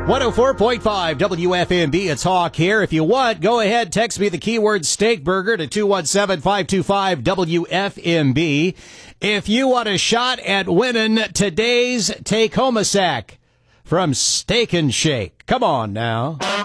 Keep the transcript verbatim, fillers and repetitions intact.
one oh four point five W F M B, it's Hawk here. If you want, go ahead, text me the keyword steak burger to two one seven, five two five, W F M B. If you want a shot at winning today's Take-Home-A-Sack from Steak and Shake. Come on now.